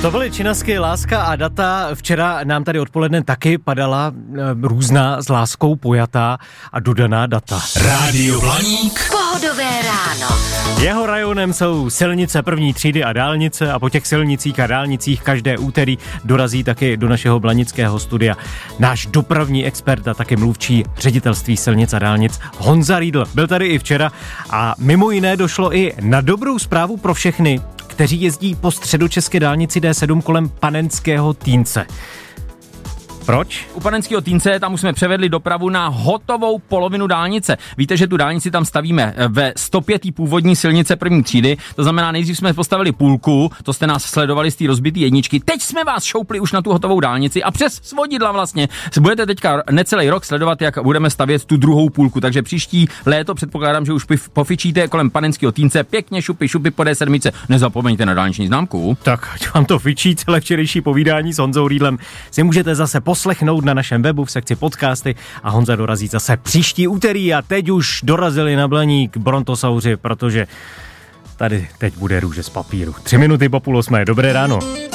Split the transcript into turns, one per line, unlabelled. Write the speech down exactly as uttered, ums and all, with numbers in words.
To byly Činasky, Láska a data. Včera nám tady odpoledne taky padala e, různá s láskou pojatá a dodaná data.
Rádio Blaník.
Pohodové ráno.
Jeho rajonem jsou silnice první třídy a dálnice a po těch silnicích a dálnicích každé úterý dorazí taky do našeho blanického studia náš dopravní expert a taky mluvčí ředitelství silnic a dálnic Honza Riedl. Byl tady i včera a mimo jiné došlo i na dobrou zprávu pro všechny, kteří jezdí po středočeské dálnici D sedm kolem Panenského Týnce. Proč?
U Panenského Týnce tam už jsme převedli dopravu na hotovou polovinu dálnice. Víte, že tu dálnici tam stavíme ve sto pět původní silnice první třídy, to znamená, nejdřív jsme postavili půlku, to jste nás sledovali z té rozbitý jedničky, teď jsme vás šoupli už na tu hotovou dálnici a přes svodidla vlastně budete teďka necelý rok sledovat, jak budeme stavět tu druhou půlku, takže příští léto předpokládám, že už pofičíte kolem Panenského Týnce, pěkně šupy, šupy po D sedm, nezapomeňte na dálniční známku.
Tak, ať vám to fičí, celé včerejší povídání s Honzou Riedlem si můžete zase poslechnout na našem webu v sekci podcasty a Honza dorazí zase příští úterý a teď už dorazili na Blaník brontosauři, protože tady teď bude růže z papíru. Tři minuty po půl osmé. Dobré ráno.